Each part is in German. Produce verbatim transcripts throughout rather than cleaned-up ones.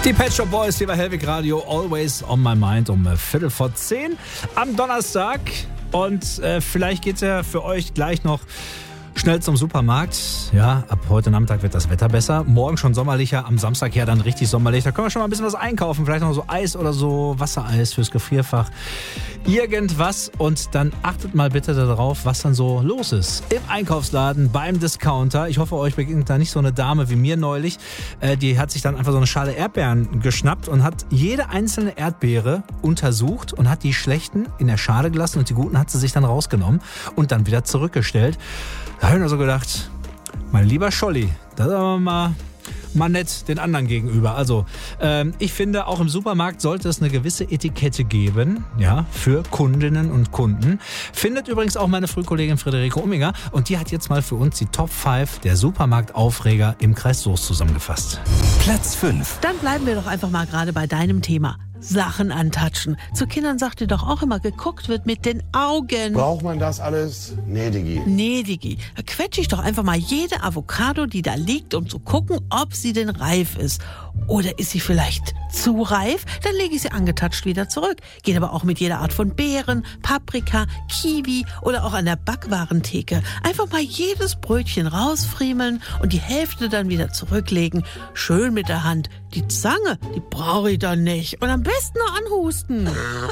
Die Pet Shop Boys hier bei Hellwig Radio, Always on my mind um Viertel vor zehn am Donnerstag. Und äh, vielleicht geht's ja für euch gleich noch schnell zum Supermarkt. Ja, ab heute Nachmittag wird das Wetter besser. Morgen schon sommerlicher, am Samstag ja dann richtig sommerlich. Da können wir schon mal ein bisschen was einkaufen. Vielleicht noch so Eis oder so, Wassereis fürs Gefrierfach. Irgendwas. Und dann achtet mal bitte darauf, was dann so los ist. Im Einkaufsladen, beim Discounter. Ich hoffe, euch begegnet da nicht so eine Dame wie mir neulich. Äh, die hat sich dann einfach so eine Schale Erdbeeren geschnappt und hat jede einzelne Erdbeere untersucht und hat die schlechten in der Schale gelassen und die guten hat sie sich dann rausgenommen und dann wieder zurückgestellt. Da habe ich mir so gedacht, mein lieber Scholli, da sagen wir mal, mal nett den anderen gegenüber. Also ähm, ich finde, auch im Supermarkt sollte es eine gewisse Etikette geben, ja, für Kundinnen und Kunden. Findet übrigens auch meine Frühkollegin Friederike Umminger und die hat jetzt mal für uns die Top fünf der Supermarktaufreger im Kreis Soest zusammengefasst. Platz fünf. Dann bleiben wir doch einfach mal gerade bei deinem Thema. Sachen antatschen. Zu Kindern sagt ihr doch auch immer, geguckt wird mit den Augen. Braucht man das alles? Nee, Digi. Nee, Digi. Da quetsche ich doch einfach mal jede Avocado, die da liegt, um zu gucken, ob sie denn reif ist. Oder ist sie vielleicht zu reif? Dann lege ich sie angetatscht wieder zurück. Geht aber auch mit jeder Art von Beeren, Paprika, Kiwi oder auch an der Backwarentheke. Einfach mal jedes Brötchen rausfriemeln und die Hälfte dann wieder zurücklegen. Schön mit der Hand. Die Zange, die brauche ich dann nicht. Und am besten noch anhusten.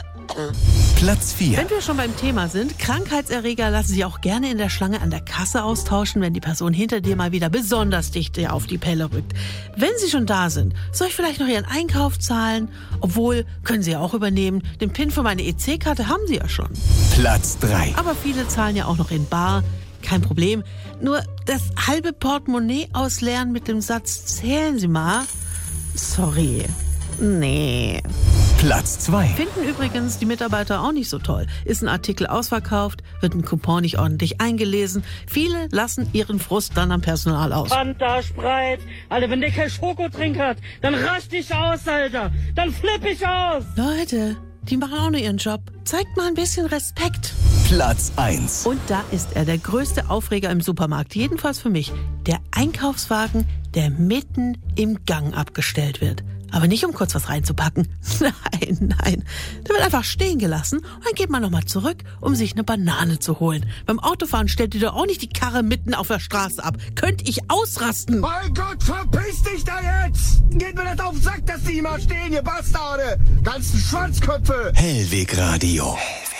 Platz vier. Wenn wir schon beim Thema sind, Krankheitserreger lassen sich auch gerne in der Schlange an der Kasse austauschen, wenn die Person hinter dir mal wieder besonders dicht dir auf die Pelle rückt. Wenn sie schon da sind, soll ich vielleicht noch ihren Einkauf zahlen? Obwohl, können sie ja auch übernehmen. Den PIN für meine E C-Karte haben sie ja schon. Platz drei. Aber viele zahlen ja auch noch in bar. Kein Problem. Nur das halbe Portemonnaie ausleeren mit dem Satz, zählen Sie mal. Sorry. Nee. Platz zwei. Finden übrigens die Mitarbeiter auch nicht so toll. Ist ein Artikel ausverkauft, wird ein Coupon nicht ordentlich eingelesen. Viele lassen ihren Frust dann am Personal aus. Fanta, Spreit. Alter, wenn der kein Schokotrink hat, dann rast ich aus, Alter. Dann flipp ich aus. Leute, die machen auch nur ihren Job. Zeigt mal ein bisschen Respekt. Platz eins. Und da ist er, der größte Aufreger im Supermarkt. Jedenfalls für mich. Der Einkaufswagen, der mitten im Gang abgestellt wird. Aber nicht, um kurz was reinzupacken. Nein, nein. Der wird einfach stehen gelassen und dann geht man nochmal zurück, um sich eine Banane zu holen. Beim Autofahren stellt ihr doch auch nicht die Karre mitten auf der Straße ab. Könnte ich ausrasten. Mein Gott, verpiss dich da jetzt! Geht mir das auf den Sack, dass die immer stehen, ihr Bastarde! Ganzen Schwanzköpfe! Hellwig Radio.